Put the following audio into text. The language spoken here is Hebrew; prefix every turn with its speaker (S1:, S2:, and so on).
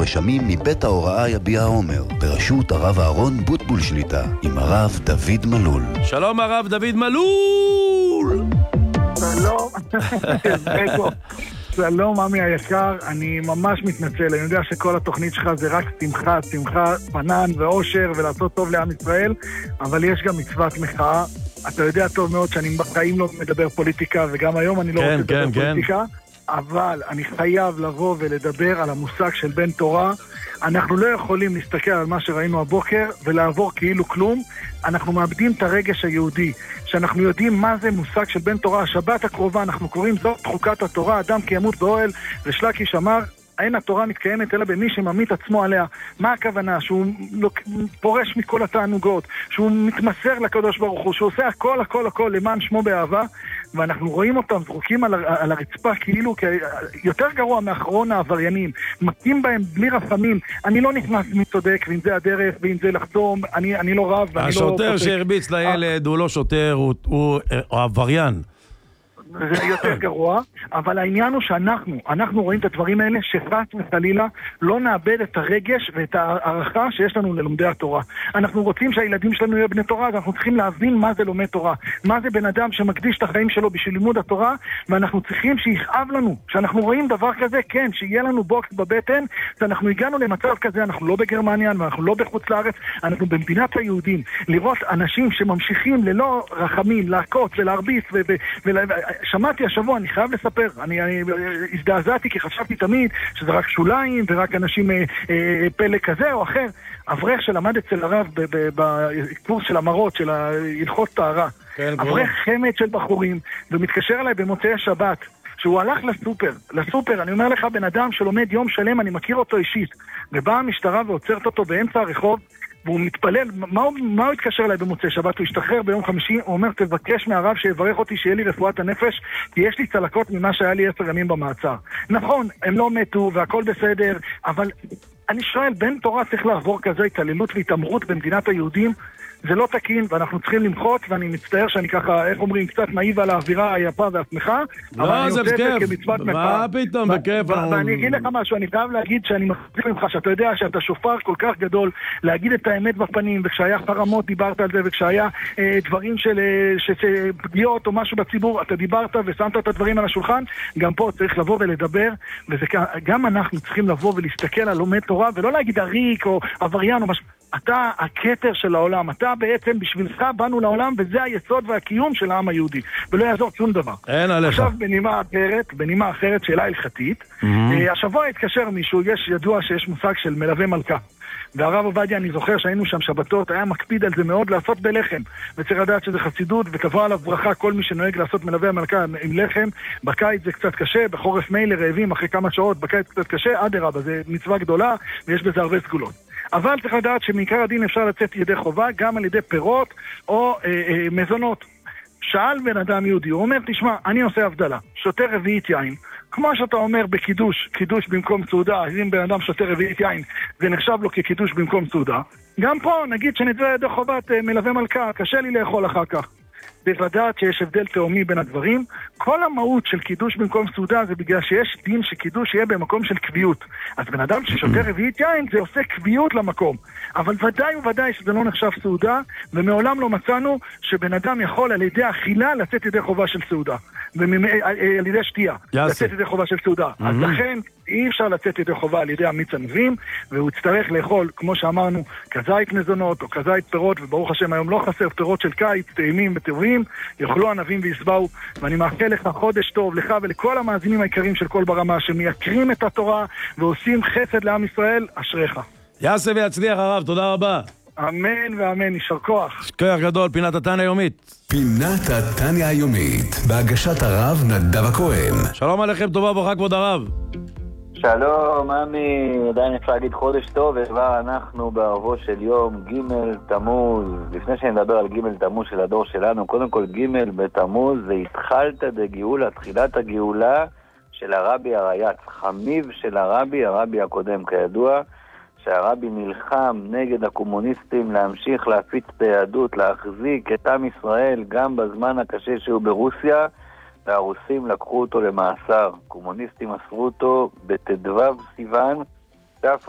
S1: ורשמים מבית ההוראה יביע עומר, בראשות הרב אהרון בוטבול שליטה, עם הרב דוד מלול.
S2: שלום הרב דוד מלול!
S3: שלום, שלום עמי היקר, אני ממש מתנצל, אני יודע שכל התוכנית שלך זה רק שמחה, פנן ואושר ולעשות טוב לעם ישראל, אבל יש גם מצוות מחאה. אתה יודע טוב מאוד שאני בחיים לא מדבר פוליטיקה, וגם היום אני לא רוצה לדבר פוליטיקה, אבל אני חייב לבוא ולדבר על המושג של בן תורה. אנחנו לא יכולים להסתכל על מה שראינו הבוקר ולעבור כאילו כלום. אנחנו מאבדים את הרגש היהודי, שאנחנו יודעים מה זה מושג של בן תורה. השבת הקרובה אנחנו קוראים זאת חוקת התורה, אדם כי ימות באוהל, ושלקיש אמר, אין התורה מתקיימת אלא במי שממית עצמו עליה. מה הכוונה? שהוא פורש מכל התענוגות, שהוא מתמסר לקדוש ברוך הוא, שהוא עושה הכל למען שמו באהבה, ואנחנו רואים אותם זרוקים על הרצפה כאילו יותר גרוע מאחרון העבריינים, מכים בהם בלי רחמים. אני לא נכנס מי צודק, ואם זה הדרך, ואם זה לחתום, אני לא רב, ואני לא...
S2: השוטר שהרביץ לילד הוא לא שוטר, הוא עבריין.
S3: זה יותר גרוע, אבל העניין הוא שאנחנו רואים את הדברים האלה, שחס וחלילה לא נאבד את הרגש ואת הערכה שיש לנו ללומדי התורה. אנחנו רוצים שהילדים שלנו יהיו בני תורה, אז אנחנו צריכים להבין מה זה לומד תורה, מה זה בן אדם שמקדיש את החיים שלו בשביל לימוד התורה, ואנחנו צריכים שיכאב לנו, שאנחנו רואים דבר כזה, כן, שיהיה לנו בוקס בבטן, שאנחנו הגענו למצב כזה, אנחנו לא בגרמניה, אנחנו לא בחוץ לארץ, אנחנו במדינת היהודים, לראות אנשים שממשיכים ללא רחמים, להכות ולהרביץ שמעתי השבוע, אני חייב לספר, אני הזדעזעתי כי חשבתי תמיד שזה רק שוליים ורק אנשים פלא כזה או אחר. אברך שלמד אצל הרב בקורס של המרות, של הלכות טהרה, אברך חמד של בחורים, ומתקשר אליי במוצאי שבת, שהוא הלך לסופר, אני אומר לך, בן אדם שלומד יום שלם, אני מכיר אותו אישית, ובאה המשטרה ועוצרת אותו באמצע הרחוב, והוא מתפלל. מה הוא התקשר אליי במוצאי שבת? הוא השתחרר ביום חמישי, הוא אומר, תבקש מהרב שיברך אותי שיהיה לי רפואת הנפש, כי יש לי צלקות ממה שהיה לי 10 ימים במעצר. נכון, הם לא מתו והכל בסדר, אבל אני שואל, בן תורה צריך לעבור כזה התעללות והתאמרות במדינת היהודים? זה לא תקין, ואנחנו צריכים למחות, ואני מצטער שאני ככה, איך אומרים, קצת מעיב על האווירה היפה והשמחה, אבל אני עושה את זה כמצוות מחאה.
S2: מה פתאום, בכיף?
S3: ואני אגיד לך משהו, אני חייב להגיד שאני מחזיק ממך, שאתה יודע שאתה שופר כל כך גדול, להגיד את האמת בפנים, וכשהיה חרמות דיברת על זה, וכשהיה דברים של פגיעות או משהו בציבור, אתה דיברת ושמת את הדברים על השולחן, גם פה צריך לבוא ולדבר, וגם אנחנו צריכים לבוא ולהסתכל על לומד תורה, ולא להגיד עריק או עבריין או משהו. אתה הכתר של העולם, אתה בעצם בשבילך באנו לעולם, וזה היסוד והקיום של העם היהודי, ולא יעזור שום דבר.
S2: אין עליך.
S3: עכשיו בנימה אחרת, שאלה הלכתית, השבוע התקשר מישהו, ידוע שיש מושג של מלווה מלכה, והרב עובדיה, אני זוכר שהיינו שם שבתות, היה מקפיד על זה מאוד לעשות בלחם, וצריך לדעת שזה חסידות, וקבע עליו ברכה כל מי שנוהג לעשות מלווה המלכה עם לחם. בקיץ זה קצת קשה, בחורף מילא רעבים אחרי כמה שעות, בקיץ קצת קשה, אדרבה, זה מצווה גדולה, ויש בזה הרבה סגולות. אבל צריך לדעת שמעיקר הדין אפשר לצאת ידי חובה, גם על ידי פירות או מזונות. שאל בן אדם יהודי, הוא אומר, תשמע, אני עושה הבדלה, שותה רביעית יין, כמו שאתה אומר בקידוש, קידוש במקום סעודה, אז אם בן אדם שותה רביעית יין, זה נחשב לו כקידוש במקום סעודה. גם פה, נגיד שנצא ידי חובת מלווה מלכה, קשה לי לאכול אחר כך. צריך לדעת שיש הבדל תאומי בין הדברים. כל המהות של קידוש במקום סעודה זה בגלל שיש דין שקידוש יהיה במקום של קביעות. אז בן אדם ששותה רביעית יין זה עושה קביעות למקום. אבל ודאי שזה לא נחשב סעודה, ומעולם לא מצאנו שבן אדם יכול על ידי אכילה לצאת ידי חובה של סעודה. על ידי שתייה. לצאת ידי חובה של סעודה. אז לכן אי אפשר לצאת ידי חובה על ידי המיץ ענבים, והוא יצטרך לאכול, כמו שאמרנו, כזית מזונות או כזית פירות, וברוך השם היום לא חסר פירות של קיץ, טעימים וטובים, יאכלו ענבים וישבעו. ואני מאחל לך חודש טוב, לך ולכל המאזינים העיקריים של כל ברמה, שמייקרים את התורה ועושים חסד לעם ישראל, אשריך.
S2: יעשה ויצליח הרב, תודה רבה.
S3: אמן ואמן, יישר כוח.
S2: כוח גדול, פינת התניא היומית.
S4: פינת התניא היומית, בהגשת הרב נדב הכהן.
S2: שלום עליכם, טובה וברכה כבוד הרב.
S5: שלום, עמי, עדיין אפשר להגיד חודש טוב, וכבר אנחנו בערבו של יום ג' תמוז. לפני שנדבר על ג' תמוז של הדור שלנו, קודם כל ג' בתמוז זה התחלת דגאולה, תחילת הגאולה של הרבי הרייץ, חמיב של הרבי הקודם כידוע, שהרבי נלחם נגד הקומוניסטים להמשיך להפיץ את היהדות, להחזיק את עם ישראל גם בזמן הקשה שהוא ברוסיה, והרוסים לקחו אותו למאסר. קומוניסטים אסרו אותו בתדבב סיוון,